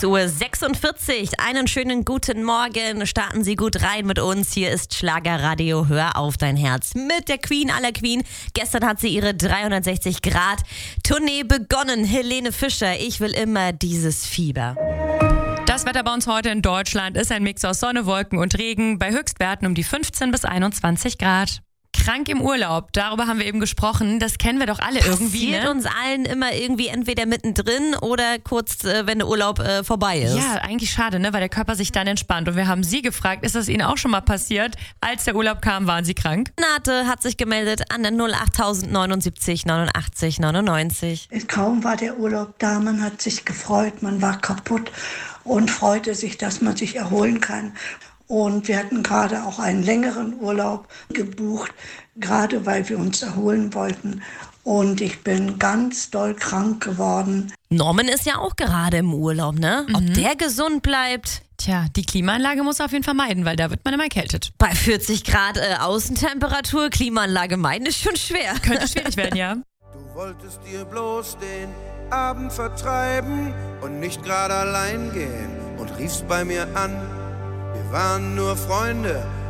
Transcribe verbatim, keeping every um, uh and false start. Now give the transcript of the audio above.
sechs Uhr sechsundvierzig. Einen schönen guten Morgen. Starten Sie gut rein mit uns. Hier ist Schlagerradio. Hör auf dein Herz mit der Queen aller Queen. Gestern hat sie ihre dreihundertsechzig Grad Tournee begonnen. Helene Fischer, ich will immer dieses Fieber. Das Wetter bei uns heute in Deutschland ist ein Mix aus Sonne, Wolken und Regen bei Höchstwerten um die fünfzehn bis einundzwanzig Grad. Krank im Urlaub, darüber haben wir eben gesprochen. Das kennen wir doch alle irgendwie, Passiert ne? uns allen immer irgendwie entweder mittendrin oder kurz, äh, wenn der Urlaub äh, vorbei ist. Ja, eigentlich schade, ne? Weil der Körper sich dann entspannt. Und wir haben Sie gefragt, ist das Ihnen auch schon mal passiert? Als der Urlaub kam, waren Sie krank? Renate hat sich gemeldet an der null acht neunundsiebzig neunundachtzig neunundneunzig. Kaum war der Urlaub da, man hat sich gefreut, man war kaputt und freute sich, dass man sich erholen kann. Und wir hatten gerade auch einen längeren Urlaub gebucht, gerade weil wir uns erholen wollten. Und ich bin ganz doll krank geworden. Norman ist ja auch gerade im Urlaub, ne? Ob Mhm. der gesund bleibt? Tja, die Klimaanlage muss er auf jeden Fall meiden, weil da wird man immer erkältet. Bei vierzig Grad äh, Außentemperatur, Klimaanlage meiden ist schon schwer. Könnte schwierig werden, ja. Du wolltest dir bloß den Abend vertreiben und nicht gerade allein gehen und riefst bei mir an. Wir waren nur Freunde,